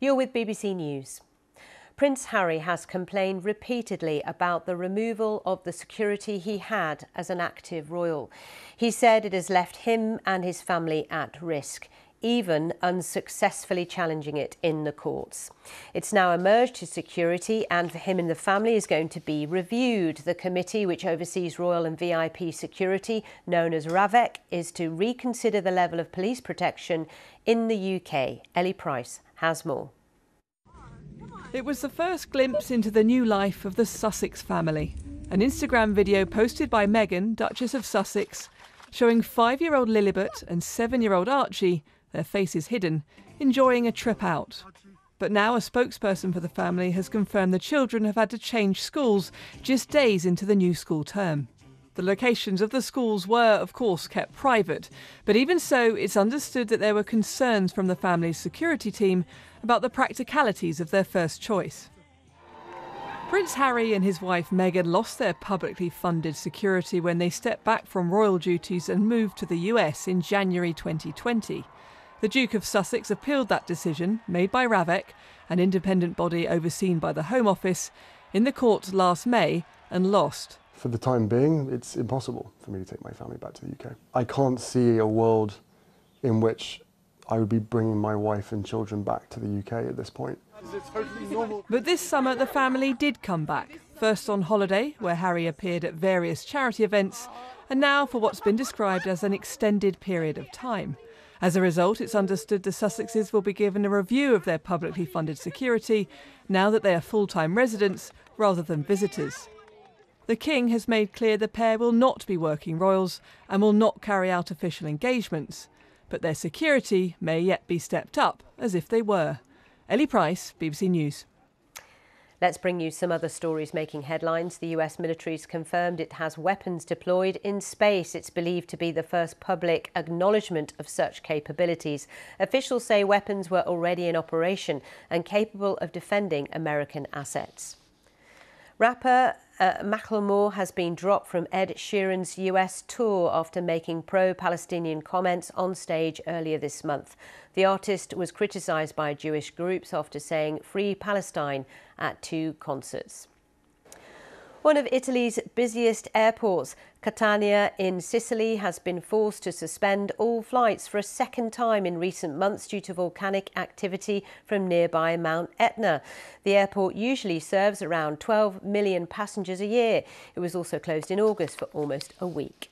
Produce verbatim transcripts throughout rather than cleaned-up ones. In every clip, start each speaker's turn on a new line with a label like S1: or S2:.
S1: You're with B B C News. Prince Harry has complained repeatedly about the removal of the security he had as an active royal. He said it has left him and his family at risk, even unsuccessfully challenging it in the courts. It's now emerged his security and for him and the family is going to be reviewed. The committee which oversees royal and V I P security, known as RAVEC, is to reconsider the level of police protection in the U K. Ellie Price has more.
S2: It was the first glimpse into the new life of the Sussex family. An Instagram video posted by Meghan, Duchess of Sussex, showing five-year-old Lilibet and seven-year-old Archie, their faces hidden, enjoying a trip out. But now a spokesperson for the family has confirmed the children have had to change schools just days into the new school term. The locations of the schools were, of course, kept private, but even so, it's understood that there were concerns from the family's security team about the practicalities of their first choice. Prince Harry and his wife Meghan lost their publicly funded security when they stepped back from royal duties and moved to the U S in January twenty twenty. The Duke of Sussex appealed that decision, made by RAVEC, an independent body overseen by the Home Office, in the court last May and lost.
S3: For the time being, it's impossible for me to take my family back to the U K. I can't see a world in which I would be bringing my wife and children back to the U K at this point.
S2: But this summer the family did come back, first on holiday, where Harry appeared at various charity events, and now for what's been described as an extended period of time. As a result, it's understood the Sussexes will be given a review of their publicly funded security, now that they are full-time residents rather than visitors. The King has made clear the pair will not be working royals and will not carry out official engagements, but their security may yet be stepped up as if they were. Ellie Price, B B C News.
S1: Let's bring you some other stories making headlines. The U S military's confirmed it has weapons deployed in space. It's believed to be the first public acknowledgement of such capabilities. Officials say weapons were already in operation and capable of defending American assets. Rapper uh, Macklemore has been dropped from Ed Sheeran's U S tour after making pro-Palestinian comments on stage earlier this month. The artist was criticised by Jewish groups after saying "Free Palestine" at two concerts. One of Italy's busiest airports, Catania in Sicily, has been forced to suspend all flights for a second time in recent months due to volcanic activity from nearby Mount Etna. The airport usually serves around twelve million passengers a year. It was also closed in August for almost a week.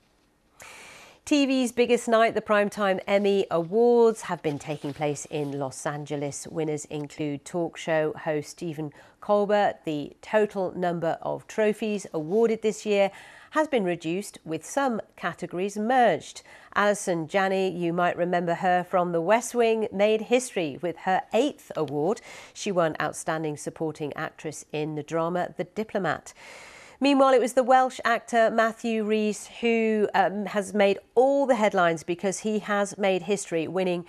S1: T V's biggest night, the Primetime Emmy Awards, have been taking place in Los Angeles. Winners include talk show host Stephen Colbert. The total number of trophies awarded this year has been reduced, with some categories merged. Alison Janney, you might remember her from The West Wing, made history with her eighth award. She won Outstanding Supporting Actress in the drama The Diplomat. Meanwhile, it was the Welsh actor Matthew Rhys who um, has made all the headlines because he has made history, winning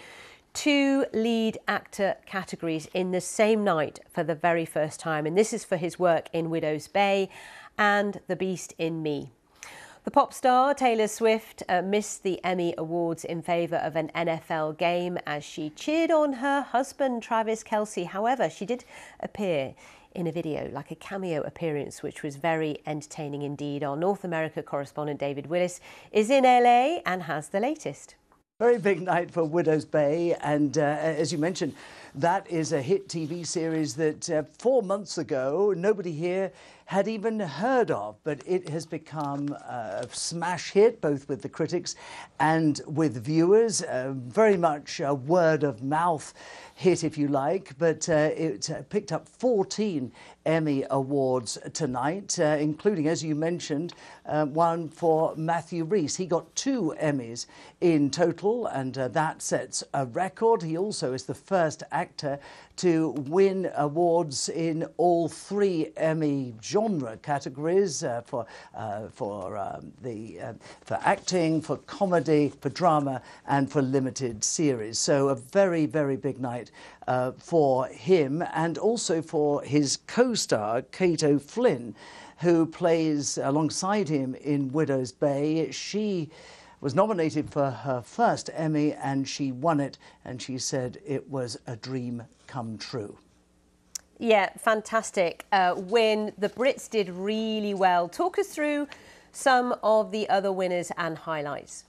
S1: two lead actor categories in the same night for the very first time. And this is for his work in Widow's Bay and The Beast in Me. The pop star Taylor Swift uh, missed the Emmy Awards in favour of an N F L game as she cheered on her husband Travis Kelce. However, she did appear in a video, like a cameo appearance, which was very entertaining indeed. Our North America correspondent David Willis is in L A and has the latest.
S4: Very big night for Widow's Bay, and uh, as you mentioned, that is a hit T V series that uh, four months ago nobody here had even heard of, but it has become a smash hit both with the critics and with viewers. Uh, very much a word of mouth hit, if you like, but uh, it uh, picked up fourteen Emmy Awards tonight, uh, including, as you mentioned, uh, one for Matthew Rhys. He got two Emmys in total, and uh, that sets a record. He also is the first actor to win awards in all three Emmy genre categories uh, for uh, for um, the uh, for acting, for comedy, for drama, and for limited series. So a very, very big night uh, for him, and also for his co-star Kate O'Flynn, who plays alongside him in Widow's Bay. She was nominated for her first Emmy and she won it, and she said it was a dream come true.
S1: Yeah, fantastic uh, win. The Brits did really well. Talk us through some of the other winners and highlights.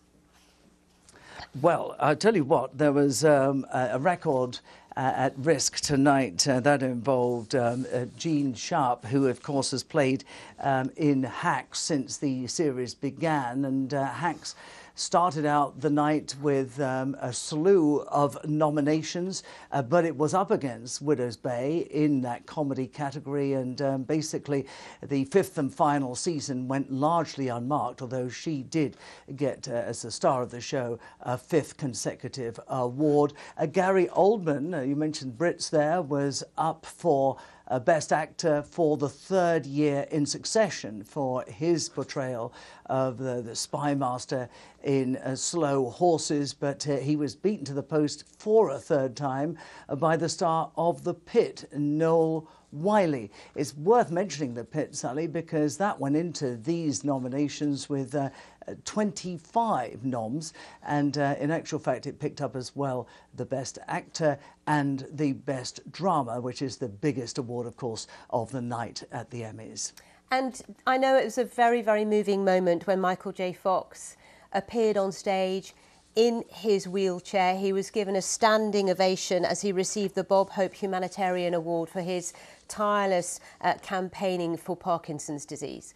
S4: Well, I'll tell you what, there was um, a record uh, at risk tonight uh, that involved um, uh, Gene Sharp, who of course has played um, in Hacks since the series began, and uh, Hacks started out the night with um, a slew of nominations, uh, but it was up against Widow's Bay in that comedy category, and um, basically the fifth and final season went largely unmarked, although she did get, uh, as the star of the show, a fifth consecutive award. Uh, Gary Oldman, uh, you mentioned Brits there, was up for Uh, Best Actor for the third year in succession for his portrayal of the, the spy master in uh, Slow Horses, but uh, he was beaten to the post for a third time uh, by the star of The Pit, Noel Wiley. It's worth mentioning The Pit, Sally, because that went into these nominations with uh, twenty-five noms, and uh, in actual fact it picked up as well the Best Actor and the Best Drama, which is the biggest award, of course, of the night at the Emmys.
S1: And I know it was a very, very moving moment when Michael J. Fox appeared on stage in his wheelchair. He was given a standing ovation as he received the Bob Hope Humanitarian Award for his tireless uh, campaigning for Parkinson's disease.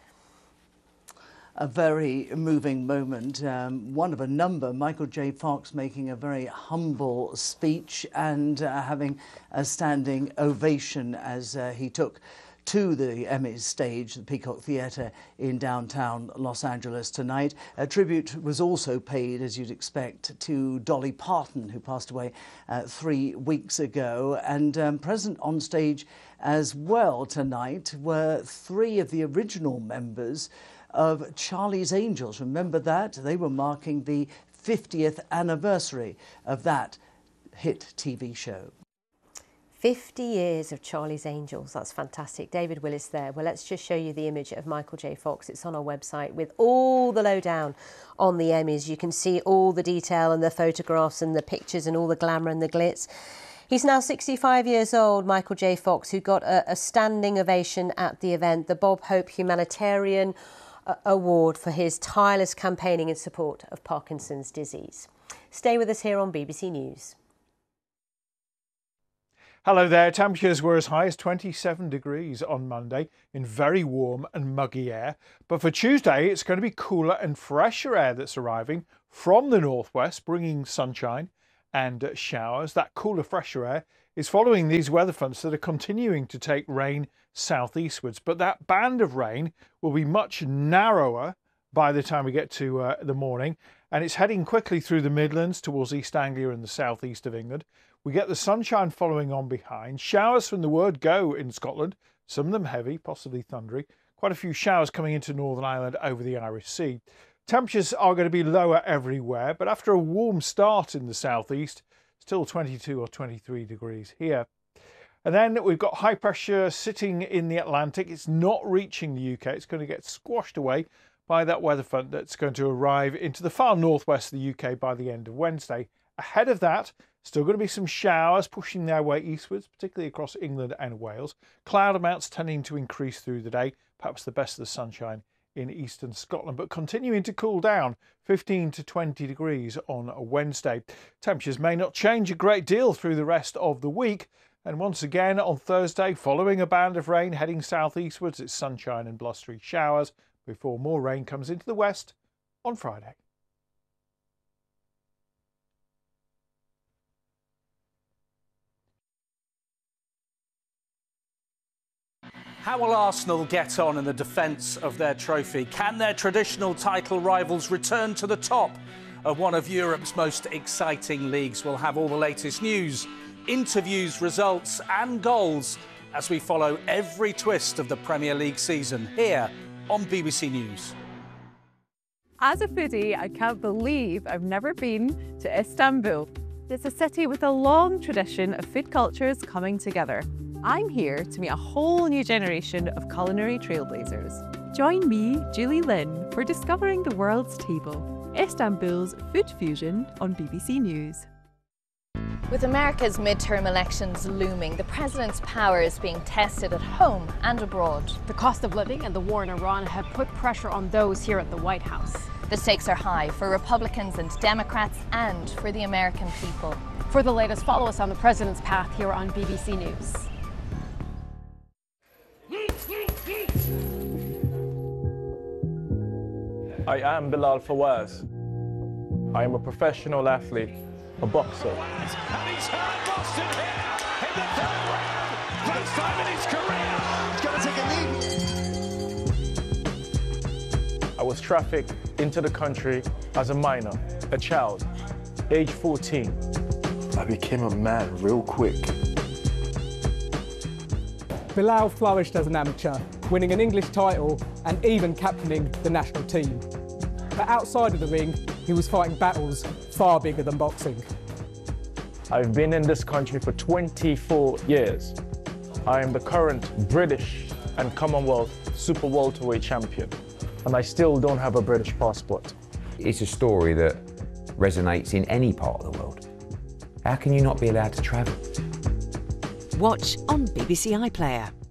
S4: A very moving moment, um, one of a number. Michael J. Fox making a very humble speech and uh, having a standing ovation as uh, he took to the Emmys stage, the Peacock Theatre in downtown Los Angeles tonight. A tribute was also paid, as you'd expect, to Dolly Parton, who passed away uh, three weeks ago. And um, present on stage as well tonight were three of the original members of Charlie's Angels. Remember that? They were marking the fiftieth anniversary of that hit T V show.
S1: fifty years of Charlie's Angels. That's fantastic. David Willis there. Well, let's just show you the image of Michael J. Fox. It's on our website with all the lowdown on the Emmys. You can see all the detail and the photographs and the pictures and all the glamour and the glitz. He's now sixty-five years old, Michael J. Fox, who got a, a standing ovation at the event, the Bob Hope Humanitarian Award for his tireless campaigning in support of Parkinson's disease. Stay with us here on B B C News.
S5: Hello there. Temperatures were as high as twenty-seven degrees on Monday in very warm and muggy air. But for Tuesday, it's going to be cooler and fresher air that's arriving from the northwest, bringing sunshine and showers. That cooler, fresher air is following these weather fronts that are continuing to take rain southeastwards. But that band of rain will be much narrower by the time we get to uh, the morning, and it's heading quickly through the Midlands towards East Anglia and the southeast of England. We get the sunshine following on behind. Showers from the word go in Scotland, some of them heavy, possibly thundery. Quite a few showers coming into Northern Ireland over the Irish Sea. Temperatures are going to be lower everywhere, but after a warm start in the southeast, still twenty-two or twenty-three degrees here. And then we've got high pressure sitting in the Atlantic. It's not reaching the U K. It's going to get squashed away by that weather front that's going to arrive into the far northwest of the U K by the end of Wednesday. Ahead of that, still going to be some showers pushing their way eastwards, particularly across England and Wales. Cloud amounts tending to increase through the day, perhaps the best of the sunshine in eastern Scotland, but continuing to cool down, fifteen to twenty degrees on a Wednesday. Temperatures may not change a great deal through the rest of the week. And once again on Thursday, following a band of rain heading southeastwards, it's sunshine and blustery showers before more rain comes into the west on Friday.
S6: How will Arsenal get on in the defence of their trophy? Can their traditional title rivals return to the top of one of Europe's most exciting leagues? We'll have all the latest news, interviews, results and goals as we follow every twist of the Premier League season here on B B C News.
S7: As a foodie, I can't believe I've never been to Istanbul. It's a city with a long tradition of food cultures coming together. I'm here to meet a whole new generation of culinary trailblazers. Join me, Julie Lynn, for Discovering the World's Table. Istanbul's Food Fusion on B B C News.
S8: With America's midterm elections looming, the president's power is being tested at home and abroad.
S9: The cost of living and the war in Iran have put pressure on those here at the White House.
S8: The stakes are high for Republicans and Democrats and for the American people.
S9: For the latest, follow us on the president's path here on B B C News.
S10: I am Bilal Fawaz. I am a professional athlete, a boxer.
S11: And he's hurt Boston here in the third round. First time in his career. He's going to take a lead.
S10: I was trafficked into the country as a minor, a child, age fourteen.
S3: I became a man real quick.
S12: Bilal flourished as an amateur, winning an English title and even captaining the national team. But outside of the ring, he was fighting battles far bigger than boxing.
S10: I've been in this country for twenty-four years. I am the current British and Commonwealth super welterweight champion, and I still don't have a British passport.
S13: It's a story that resonates in any part of the world. How can you not be allowed to travel?
S14: Watch on B B C iPlayer.